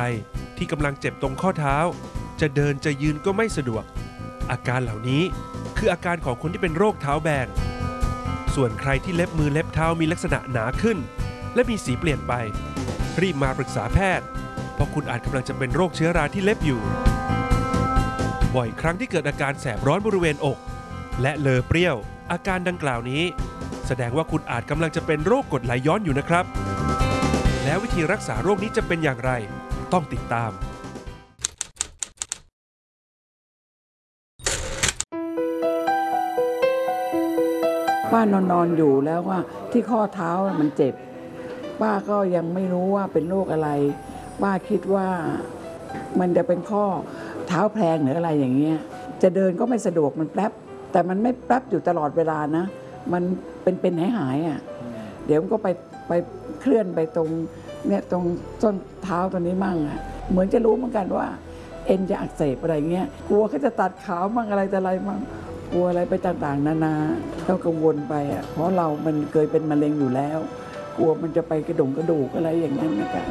ที่กำลังเจ็บตรงข้อเท้าจะเดินจะยืนก็ไม่สะดวกอาการเหล่านี้คืออาการของคนที่เป็นโรคเท้าแบนส่วนใครที่เล็บมือเล็บเท้ามีลักษณะหนาขึ้นและมีสีเปลี่ยนไปรีบมาปรึกษาแพทย์เพราะคุณอาจกำลังจะเป็นโรคเชื้อราที่เล็บอยู่บ่อยครั้งที่เกิดอาการแสบร้อนบริเวณอกและเลอเปรี้ยวอาการดังกล่าวนี้แสดงว่าคุณอาจกำลังจะเป็นโรคกรดไหลย้อนอยู่นะครับแล้ววิธีรักษาโรคนี้จะเป็นอย่างไรต้องติดตามป้านอนอยู่แล้วว่าที่ข้อเท้ามันเจ็บป้าก็ยังไม่รู้ว่าเป็นโรคอะไรป้าคิดว่ามันจะเป็นข้อเท้าแพลงหรืออะไรอย่างเงี้ยจะเดินก็ไม่สะดวกมันแป๊บแต่มันไม่แป๊บอยู่ตลอดเวลานะมันเป็นหายอ่ะเดี๋ยวมันก็ไปเคลื่อนไปตรงเนี่ยตรงส้นเท้าตัวนี้มั่งอ่ะเหมือนจะรู้เหมือนกันว่าเอ็นจะอักเสบอะไรเงี้ยกลัวเขาจะตัดขาวมั่งอะไรแต่อะไรมั่งกลัวอะไรไปต่างๆนานาก็กังวลไปอ่ะเพราะเรามันเคยเป็นมะเร็งอยู่แล้วกลัวมันจะไปกระดูกอะไรอย่างนั้นนะครับ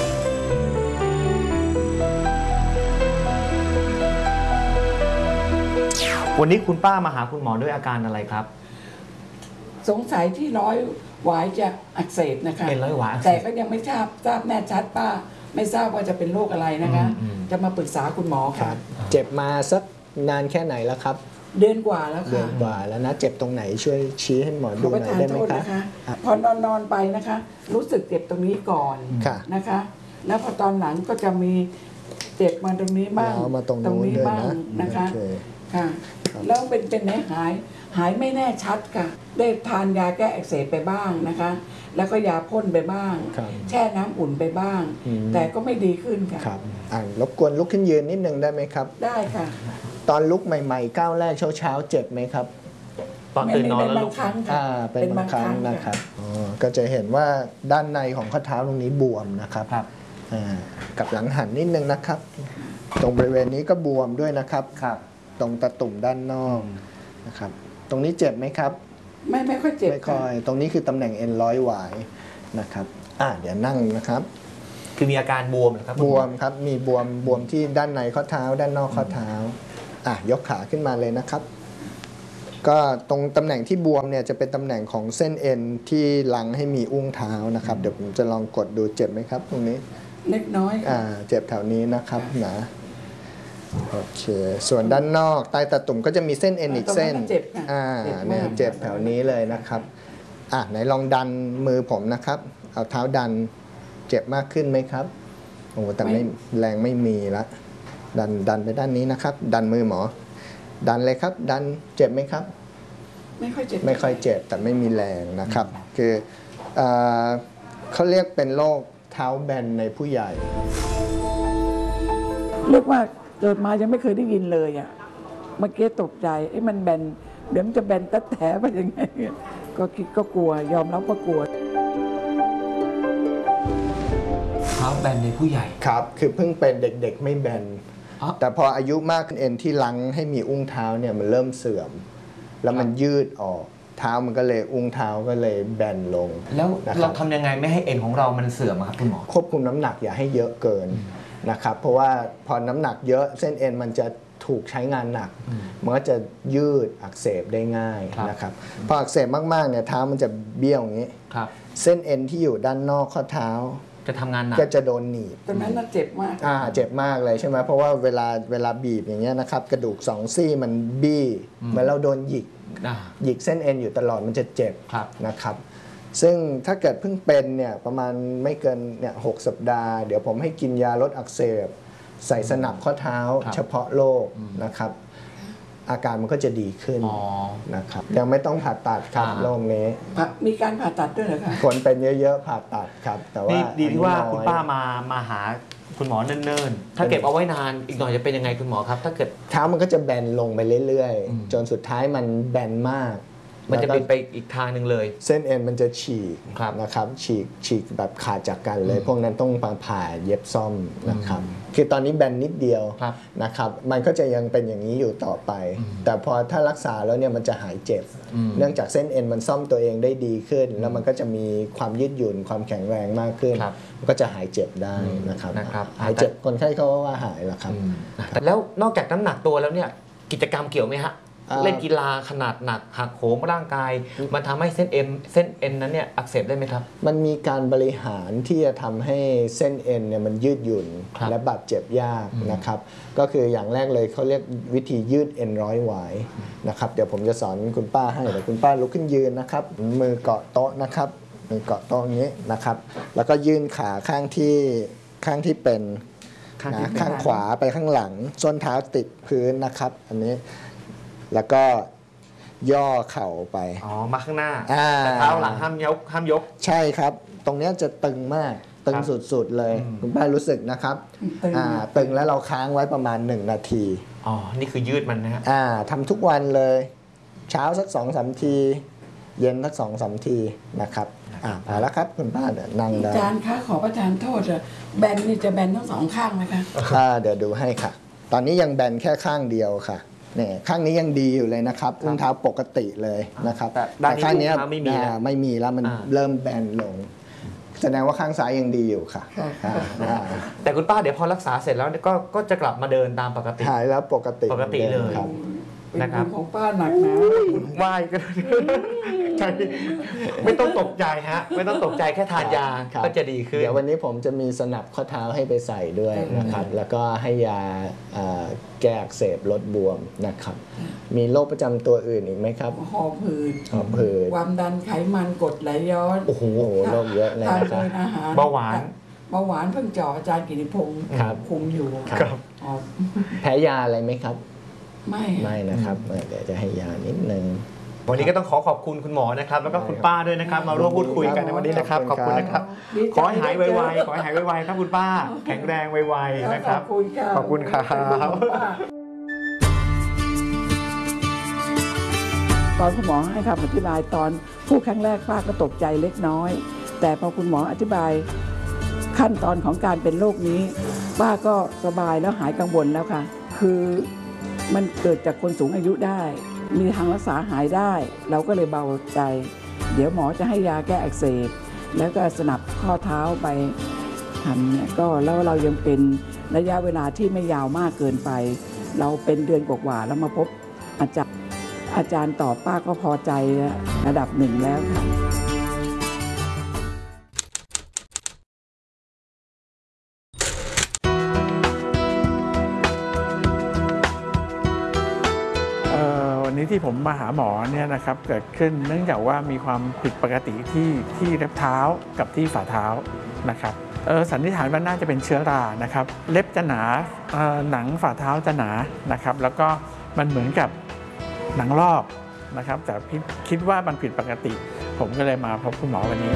วันนี้คุณป้ามาหาคุณหมอด้วยอาการอะไรครับสงสัยที่ร้อยหวายจะอักเสบนะคะเป็นร้อยหวายแต่ก็ยังไม่ทราบแน่ชัดป้าไม่ทราบว่าจะเป็นโรคอะไรนะคะจะมาปรึกษาคุณหมอค่ะเจ็บมาสักนานแค่ไหนแล้วครับเดือนกว่าแล้วค่ะเดือนกว่าแล้วนะเจ็บตรงไหนช่วยชี้ให้หมอดูหน่อยได้ไหมครับพอนอนไปนะคะรู้สึกเจ็บตรงนี้ก่อนนะคะแล้วพอตอนหลังก็จะมีเจ็บมาตรงนี้บ้างตรงนี้บ้างนะคะค่ะแล้วเป็นหายไม่แน่ชัดค่ะได้ทานยาแก้อักเสบไปบ้างนะคะแล้วก็ยาพ่นไปบ้างแช่น้ำอุ่นไปบ้างแต่ก็ไม่ดีขึ้นค่ะครับรบกวนลุกขึ้นยืนนิดนึงได้ไหมครับได้ค่ะตอนลุกใหม่ๆก้าวแรกเช้าเจ็บไหมครับตอนตื่นนอนแล้วลุกเป็นบางครั้งนะครับก็จะเห็นว่าด้านในของข้อเท้าตรงนี้บวมนะครับกับหลังหันนิดนึงนะครับตรงบริเวณนี้ก็บวมด้วยนะครับตรงตะตุ่มด้านนอกนะครับตรงนี้เจ็บไหมครับไม่ค่อยเจ็บไม่ค่อยตรงนี้คือตำแหน่งเอ็นร้อยหวายนะครับเดี๋ยวนั่งนะครับคือมีอาการบวมครับบวมครับมีบวมที่ด้านในข้อเท้าด้านนอกข้อเท้ายกขาขึ้นมาเลยนะครับก็ตรงตำแหน่งที่บวมเนี่ยจะเป็นตำแหน่งของเส้นเอ็นที่ลังให้มีอุ้งเท้านะครับเดี๋ยวผมจะลองกดดูเจ็บไหมครับตรงนี้เล็กน้อยเจ็บแถวนี้นะครับนะโอเคส่วนด้านนอกใต้ตาตุ่มก็จะมีเส้นเอ็นอีกเส้นเนี่ยเจ็บแถวนี้เลยนะครับไหนลองดันมือผมนะครับเอาเท้าดันเจ็บมากขึ้นไหมครับโอ้แต่ไม่แรงไม่มีละดันไปด้านนี้นะครับดันมือหมอดันเลยครับดันเจ็บไหมครับไม่ค่อยเจ็บแต่ไม่มีแรงนะครับคือเขาเรียกเป็นโรคเท้าแบนในผู้ใหญ่เรียกว่าเกิดมายังไม่เคยได้ยินเลยอ่ะเมื่อกี้ตกใจมันแบนเดี๋ยวมันจะแบนตัดแถไปยังไงก็คิดก็กลัวยอมรับว่ากลัวเท้าแบนในผู้ใหญ่ครับคือเพิ่งเป็นเด็กๆไม่แบนแต่พออายุมากขึ้นเอ็นที่ลังให้มีอุ้งเท้าเนี่ยมันเริ่มเสื่อมแล้วมันยืดออกเท้ามันก็เลยอุ้งเท้าก็เลยแบนลงแล้วเราทำยังไงไม่ให้เอ็นของเรามันเสื่อมครับคุณหมอควบคุมน้ำหนักอย่าให้เยอะเกินนะครับเพราะว่าพอน้ำหนักเยอะเส้นเอ็นมันจะถูกใช้งานหนักมันก็จะยืดอักเสบได้ง่ายนะครับพออักเสบมากๆเนี่ยเท้ามันจะเบี้ยวอย่างนี้เส้นเอ็นที่อยู่ด้านนอกข้อเท้าจะทำงานหนักก็จะโดนหนีบตอนนั้นน่าเจ็บมากเจ็บมากเลยใช่ไหมเพราะว่าเวลาบีบอย่างเงี้ยนะครับกระดูกสองซี่มันบี้เหมือนเราโดนหยิกเส้นเอ็นอยู่ตลอดมันจะเจ็บนะครับซึ่งถ้าเกิดเพิ่งเป็นเนี่ยประมาณไม่เกินเนี่ย6 สัปดาห์เดี๋ยวผมให้กินยาลดอักเสบใส่สนับข้อเท้าเฉพาะโรคนะครับอาการมันก็จะดีขึ้นนะครับยังไม่ต้องผ่าตัดครับโรคนี้มีการผ่าตัดด้วยเหรอคะคนเป็นเยอะๆผ่าตัดครับแต่ว่าดีที่ว่าคุณป้ามาหาคุณหมอเนิ่นๆถ้าเก็บเอาไว้นานอีกหน่อยจะเป็นยังไงคุณหมอครับถ้าเกิดเท้ามันก็จะแบนลงไปเรื่อยๆจนสุดท้ายมันแบนมากมันจะบินไปอีกทางหนึ่งเลยเส้นเอ็นมันจะฉีกนะครับฉีกแบบขาดจากกันเลยพวกนั้นต้องผ่าเย็บซ่อมนะครับคือตอนนี้แบนนิดเดียวนะครับมันก็จะยังเป็นอย่างนี้อยู่ต่อไปแต่พอถ้ารักษาแล้วเนี่ยมันจะหายเจ็บเนื่องจากเส้นเอ็นมันซ่อมตัวเองได้ดีขึ้นแล้วมันก็จะมีความยืดหยุ่นความแข็งแรงมากขึ้นก็จะหายเจ็บได้นะครับหายเจ็บคนไข้เขาว่าหายแล้วครับแล้วนอกจากน้ำหนักตัวแล้วเนี่ยกิจกรรมเกี่ยวไหมฮะเล่นกีฬาขนาดหนักหักโหมร่างกายมันทำให้เส้นเอ็นนั้นเนี่ยอักเสบได้ไหมครับมันมีการบริหารที่จะทำให้เส้นเอ็นเนี่ยมันยืดหยุ่นและบาดเจ็บยากนะครับก็คืออย่างแรกเลยเขาเรียกวิธียืดเอ็นร้อยหวายนะครับเดี๋ยวผมจะสอนคุณป้าให้เดี๋ยวคุณป้าลุกขึ้นยืนนะครับมือเกาะโต๊ะนะครับมือเกาะโต๊ะนี้นะครับแล้วก็ยื่นขาข้างที่เป็นข้างขวาไปข้างหลังส้นเท้าติดพื้นนะครับอันนี้แล้วก็ย่อเข่าไปมาข้างหน้าแต่เท้าหลังห้ามยกใช่ครับตรงนี้จะตึงมากตึงสุดๆเลยคุณป้ารู้สึกนะครับตึงแล้วเราค้างไว้ประมาณ1 นาทีนี่คือยืดมันนะฮะทำทุกวันเลยเช้าสัก 2-3 ทีเย็นสัก 2-3 ทีนะครับเอาละครับคุณป้านั่งได้อาจารย์คะขอประทานโทษแบนนี่จะแบนทั้ง2 ข้างไหมคะเดี๋ยวดูให้ค่ะตอนนี้ยังแบนแค่ข้างเดียวค่ะเนี่ยข้างนี้ยังดีอยู่เลยนะครับอุ้งเท้าปกติเลยนะครับแต่ข้างนี้ไม่มีแล้วมันเริ่มแบนลงแสดงว่าข้างซ้ายยังดีอยู่ค่ะแต่คุณป้าเดี๋ยวพอรักษาเสร็จแล้วก็จะกลับมาเดินตามปกติหายแล้วปกติเลยนะครับของป้าหนักนะไหวก็ไม่ต้องตกใจฮะไม่ต้องตกใจแค่ทานยาก็จะดีขึ้นเดี๋ยววันนี้ผมจะมีสนับข้อเท้าให้ไปใส่ด้วยนะครับแล้วก็ให้ยาแก้อักเสบลดบวมนะครับมีโรคประจำตัวอื่นอีกไหมครับหอบหืดความดันไขมันกรดไหลย้อนโอ้โหโรคเยอะเลยนะครับเบาหวานเพิ่งเจาะอาจารย์กิติพงศ์คุมอยู่แพ้ยาอะไรไหมครับไม่นะครับเดี๋ยวจะให้ยานิดนึงวันนี้ก็ต้องขอบคุณคุณหมอนะครับแล้วก็คุณป้าด้วยนะครับมาร่วมพูดคุยกันในวันนี้นะครับขอบคุณนะครับขอให้หายไวๆครับคุณป้าแข็งแรงไวๆนะครับขอบคุณครับตอนคุณหมอให้คำอธิบายตอนพูดครั้งแรกป้าก็ตกใจเล็กน้อยแต่พอคุณหมออธิบายขั้นตอนของการเป็นโรคนี้ป้าก็สบายแล้วหายกังวลแล้วค่ะคือมันเกิดจากคนสูงอายุได้มีทางรักษาหายได้เราก็เลยเบาใจเดี๋ยวหมอจะให้ยาแก้อักเสบแล้วก็สนับข้อเท้าไปทำเนี่ยก็แล้วเรายังเป็นระยะเวลาที่ไม่ยาวมากเกินไปเราเป็นเดือนกว่าๆแล้วมาพบอาจารย์ต่อป้าก็พอใจระดับหนึ่งแล้วค่ะที่ผมมาหาหมอเนี่ยนะครับเกิดขึ้นเนื่องจากว่ามีความผิดปกติที่เล็บเท้ากับที่ฝ่าเท้านะครับสันนิษฐานว่าน่าจะเป็นเชื้อรานะครับเล็บจะหนาหนังฝ่าเท้าจะหนานะครับแล้วก็มันเหมือนกับหนังลอกนะครับแต่คิดว่ามันผิดปกติผมก็เลยมาพบคุณหมอวันนี้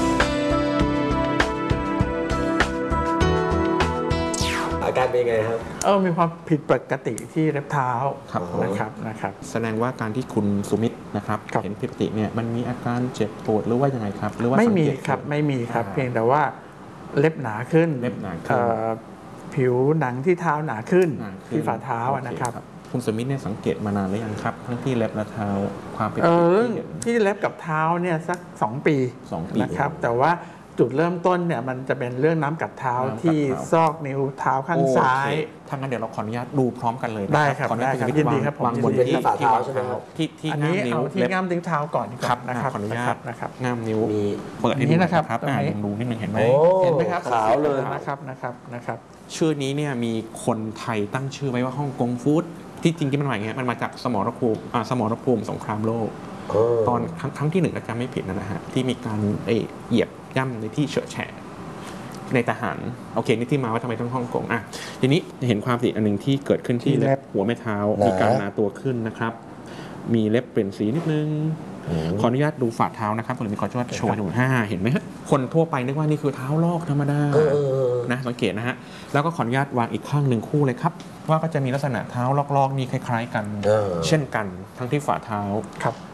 อาการเป็นยังไงครับมีความผิดปกติที่เล็บเท้านะครับแสดงว่าการที่คุณสุมิตรนะครับเห็นผิดปกติเนี่ยมันมีอาการเจ็บปวดหรือว่ายังไงครับหรือว่าไม่มีครับเพียงแต่ว่าเล็บหนาขึ้นผิวหนังที่เท้าหนาขึ้นที่ฝ่าเท้านะครับคุณสุมิตรเนี่ยสังเกตมานานหรือยังครับทั้งที่เล็บและเท้าความผิดปกติที่เล็บกับเท้าเนี่ยสัก2 ปีนะครับแต่ว่าจุดเริ่มต้นเนี่ยมันจะเป็นเรื่องน้ำกัดเท้าที่ซอกนิ้วเท้าข้างซ้ายถ้างั้นเดี๋ยวเราขออนุญาตดูพร้อมกันเลยได้ครับยินดีครับวางบนที่ฝ่าเท้าใช่ไหมครับที่ง่ามนิ้วที่ง่ามนิ้วเท้าก่อนครับนะครับขออนุญาตง่ามนิ้วเปิดนี้นะครับดูนิดนึงเห็นไหมครับขาวเลยนะครับชื่อนี้เนี่ยมีคนไทยตั้งชื่อไว้ว่าฮ่องกงฟู้ดที่จริงๆมันหมายอย่างเงี้ยมันมาจากสมรภูมิสงครามโลกตอนครั้งที่1จำไม่ผิดนะฮะที่มีการเหยียบย่ำในที่เฉอะแฉะในทหารโอเคนี่ที่มาว่าทำไมต้องฮ่องกงทีนี้เห็นความผิดอันหนึ่งที่เกิดขึ้นที่เล็บหัวแม่เท้ามีการหนาตัวขึ้นนะครับมีเล็บเปลี่ยนสีนิดนึงขออนุญาตดูฝ่าเท้านะครับผมมีขอโชว์ดูเห็นไหมฮะคนทั่วไปนึกว่านี่คือเท้าลอกธรรมดานะสังเกตนะฮะแล้วก็ขออนุญาตวางอีกข้างหนึ่งคู่เลยครับว่าก็จะมีลักษณะเท้าลอกๆนี่คล้ายๆกันเช่นกันทั้งที่ฝ่าเท้า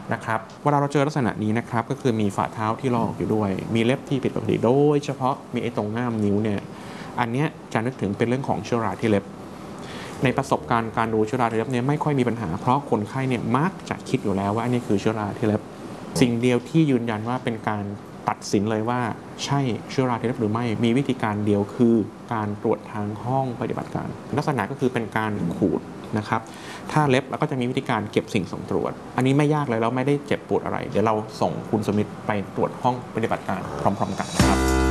นะครับเวลาเราเจอลักษณะนี้นะครับก็คือมีฝ่าเท้าที่ลอกอยู่ด้วยมีเล็บที่ผิดปกติโดยเฉพาะมีไอ้ตรงง่ามนิ้วเนี่ยอันเนี้ยจะนึกถึงเป็นเรื่องของเชื้อราที่เล็บในประสบการณ์การดูเชื้อราที่เล็บเนี่ยไม่ค่อยมีปัญหาเพราะคนไข้เนี่ยมักจะคิดอยู่แล้วว่าอันนี้คือเชื้อราที่เล็บสิ่งเดียวที่ยืนยันว่าเป็นการตัดสินเลยว่าใช่เชื้อราที่เล็บหรือไม่มีวิธีการเดียวคือการตรวจทางห้องปฏิบัติการลักษณะก็คือเป็นการขูดนะครับถ้าเล็บเราก็จะมีวิธีการเก็บสิ่งส่งตรวจอันนี้ไม่ยากเลยเราไม่ได้เจ็บปวดอะไรเดี๋ยวเราส่งคุณสมิธไปตรวจห้องปฏิบัติการพร้อมๆกันนะครับ